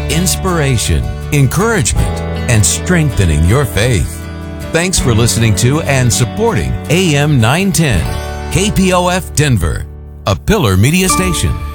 inspiration, encouragement, and strengthening your faith. Thanks for listening to and supporting AM 910, KPOF Denver, a Pillar Media Station.